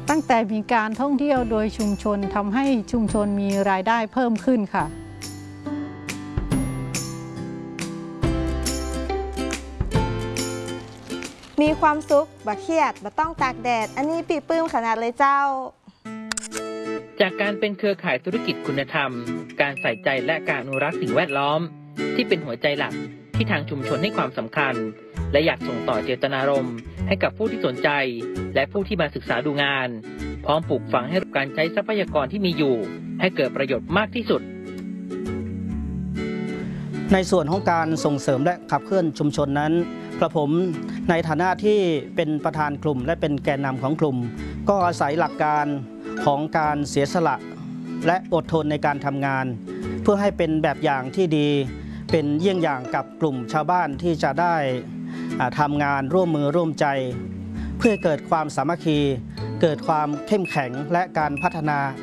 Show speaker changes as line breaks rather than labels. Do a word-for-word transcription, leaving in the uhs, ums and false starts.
ตั้งแต่มีการท่องเที่ยวโดยชุมชนทำให้ชุมชนมีรายได้เพิ่มขึ้นค่ะ
มีความสุขบ่เครียดบ่ต้องตากแดดอันนี้ปีปื้มขนาดเลยเจ้า
จากการเป็นเครือข่ายธุรกิจคุณธรรมการใส่ใจและการอนุรักษ์สิ่งแวดล้อมที่เป็นหัวใจหลักที่ทางชุมชนให้ความสำคัญและอยากส่งต่อเจตนารมณ์ให้กับผู้ที่สนใจและผู้ที่มาศึกษาดูงานพร้อมปลูกฝังให้การใช้ทรัพยากรที่มีอยู่ให้เกิดประโยชน์มากที่สุด
ในส่วนของการส่งเสริมและขับเคลื่อนชุมชนนั้นกระผมในฐานะที่เป็นประธานกลุ่มและเป็นแกนนำของกลุ่มก็อาศัยหลักการของการเสียสละและอดทนในการทำงานเพื่อให้เป็นแบบอย่างที่ดีเป็นเยี่ยงอย่างกับกลุ่มชาวบ้านที่จะได้ทำงานร่วมมือร่วมใจเพื่อเกิดความสามัคคีเกิดความเข้มแข็งและการพัฒนา